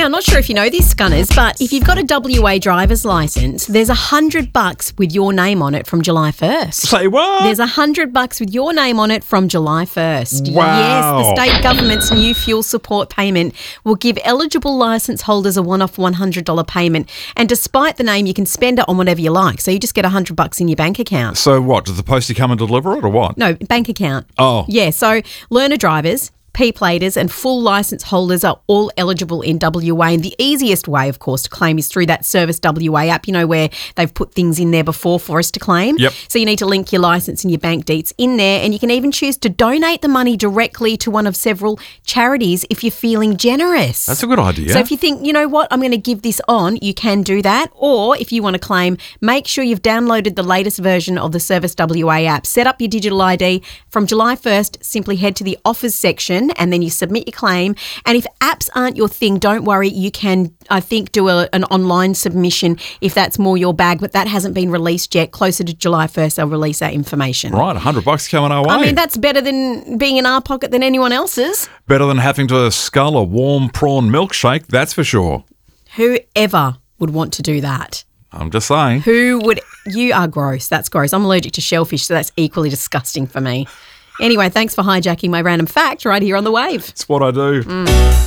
I'm not sure if you know this, Scunners, but if you've got a WA driver's licence, there's $100 with your name on it from July 1st. Say what? There's $100 with your name on it from July 1st. Wow. Yes, the state government's new fuel support payment will give eligible licence holders a one-off $100 payment. And despite the name, you can spend it on whatever you like. So you just get $100 in your bank account. So what? Does the postie come and deliver it or what? No, bank account. Oh. Yeah, so learner drivers, P-platers and full licence holders are all eligible in WA. And the easiest way, of course, to claim is through that Service WA app, you know, where they've put things in there before for us to claim. Yep. So you need to link your licence and your bank deets in there, and you can even choose to donate the money directly to one of several charities if you're feeling generous. That's a good idea. So if you think, you know what, I'm going to give this on, you can do that. Or if you want to claim, make sure you've downloaded the latest version of the Service WA app. Set up your digital ID. From July 1st, simply head to the offers section and then you submit your claim. And if apps aren't your thing, don't worry. You can, I think, do an online submission if that's more your bag, but that hasn't been released yet. Closer to July 1st, they'll release that information. Right, $100 coming our way. I mean, that's better than being in our pocket than anyone else's. Better than having to scull a warm prawn milkshake, that's for sure. Whoever would want to do that? I'm just saying. Who would? You are gross. That's gross. I'm allergic to shellfish, so that's equally disgusting for me. Anyway, thanks for hijacking my random fact right here on The Wave. It's what I do.